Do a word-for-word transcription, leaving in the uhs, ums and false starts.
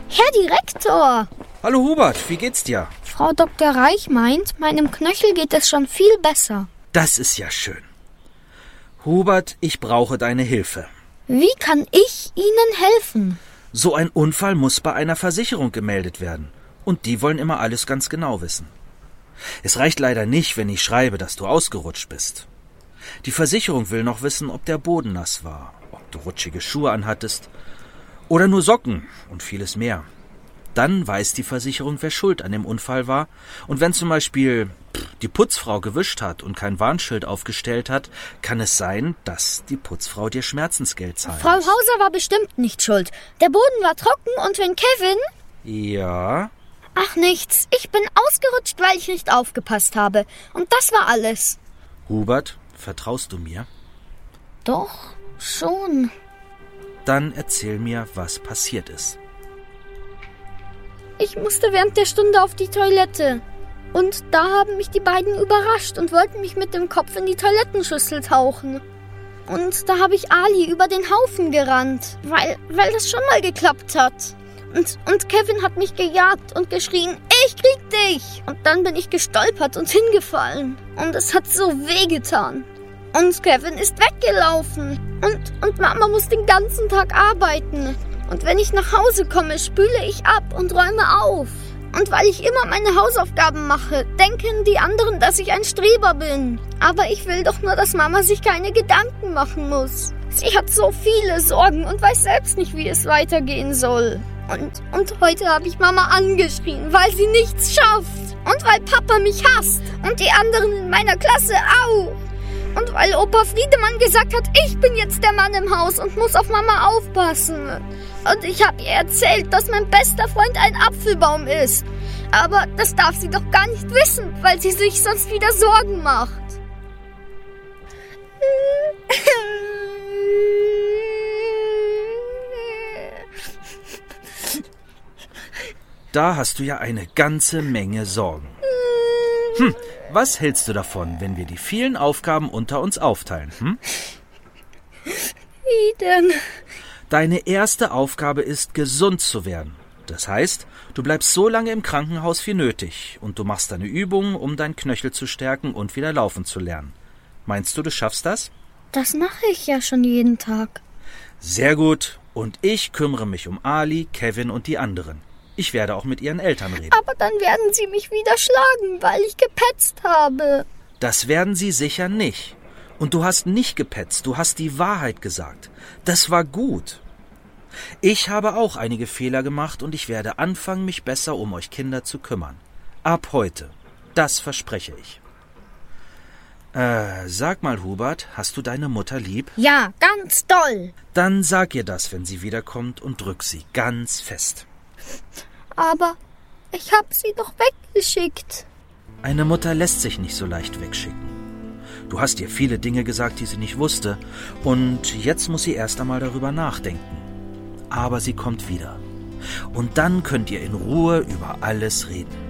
Herr Direktor! Hallo Hubert, wie geht's dir? Frau Doktor Reich meint, meinem Knöchel geht es schon viel besser. Das ist ja schön. Hubert, ich brauche deine Hilfe. Wie kann ich Ihnen helfen? So ein Unfall muss bei einer Versicherung gemeldet werden. Und die wollen immer alles ganz genau wissen. Es reicht leider nicht, wenn ich schreibe, dass du ausgerutscht bist. Die Versicherung will noch wissen, ob der Boden nass war, ob du rutschige Schuhe anhattest oder nur Socken und vieles mehr. Dann weiß die Versicherung, wer schuld an dem Unfall war. Und wenn zum Beispiel die Putzfrau gewischt hat und kein Warnschild aufgestellt hat, kann es sein, dass die Putzfrau dir Schmerzensgeld zahlt. Frau Hauser war bestimmt nicht schuld. Der Boden war trocken und wenn Kevin... Ja? Ach nichts, ich bin ausgerutscht, weil ich nicht aufgepasst habe. Und das war alles. Hubert, vertraust du mir? Doch, schon. Dann erzähl mir, was passiert ist. Ich musste während der Stunde auf die Toilette. Und da haben mich die beiden überrascht und wollten mich mit dem Kopf in die Toilettenschüssel tauchen. Und da habe ich Ali über den Haufen gerannt, weil, weil das schon mal geklappt hat. Und, und Kevin hat mich gejagt und geschrien, ich krieg dich! Und dann bin ich gestolpert und hingefallen. Und es hat so wehgetan. Und Kevin ist weggelaufen. Und, und Mama muss den ganzen Tag arbeiten. Und wenn ich nach Hause komme, spüle ich ab und räume auf. Und weil ich immer meine Hausaufgaben mache, denken die anderen, dass ich ein Streber bin. Aber ich will doch nur, dass Mama sich keine Gedanken machen muss. Sie hat so viele Sorgen und weiß selbst nicht, wie es weitergehen soll. Und, und heute habe ich Mama angeschrien, weil sie nichts schafft. Und weil Papa mich hasst. Und die anderen in meiner Klasse auch. Und weil Opa Friedemann gesagt hat, ich bin jetzt der Mann im Haus und muss auf Mama aufpassen. Und ich habe ihr erzählt, dass mein bester Freund ein Apfelbaum ist. Aber das darf sie doch gar nicht wissen, weil sie sich sonst wieder Sorgen macht. Da hast du ja eine ganze Menge Sorgen. Hm, was hältst du davon, wenn wir die vielen Aufgaben unter uns aufteilen? Hm? Wie denn? Deine erste Aufgabe ist, gesund zu werden. Das heißt, du bleibst so lange im Krankenhaus wie nötig und du machst deine Übungen, um deinen Knöchel zu stärken und wieder laufen zu lernen. Meinst du, du schaffst das? Das mache ich ja schon jeden Tag. Sehr gut. Und ich kümmere mich um Ali, Kevin und die anderen. Ich werde auch mit ihren Eltern reden. Aber dann werden sie mich wieder schlagen, weil ich gepetzt habe. Das werden sie sicher nicht. Und du hast nicht gepetzt, du hast die Wahrheit gesagt. Das war gut. Ich habe auch einige Fehler gemacht und ich werde anfangen, mich besser um euch Kinder zu kümmern. Ab heute. Das verspreche ich. Äh, sag mal, Hubert, hast du deine Mutter lieb? Ja, ganz doll. Dann sag ihr das, wenn sie wiederkommt und drück sie ganz fest. Aber ich habe sie doch weggeschickt. Eine Mutter lässt sich nicht so leicht wegschicken. Du hast ihr viele Dinge gesagt, die sie nicht wusste. Und jetzt muss sie erst einmal darüber nachdenken. Aber sie kommt wieder. Und dann könnt ihr in Ruhe über alles reden.